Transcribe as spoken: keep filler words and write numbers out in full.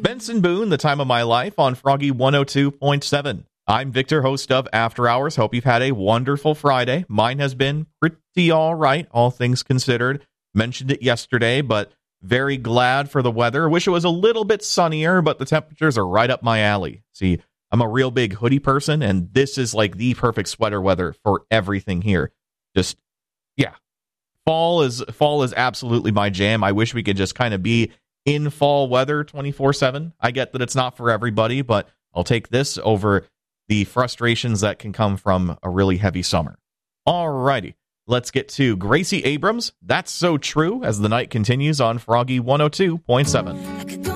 Benson Boone, The Time of My Life on Froggy one oh two point seven. I'm Victor, host of After Hours. Hope you've had a wonderful Friday. Mine has been pretty all right, all things considered. Mentioned it yesterday, but very glad for the weather. Wish it was a little bit sunnier, but the temperatures are right up my alley. See, I'm a real big hoodie person, and this is like the perfect sweater weather for everything here. Just, yeah. Fall is fall is absolutely my jam. I wish we could just kind of be in fall weather twenty-four seven. I get that it's not for everybody, but I'll take this over the frustrations that can come from a really heavy summer. Alrighty, let's get to Gracie Abrams. That's So True as the night continues on Froggy one oh two point seven.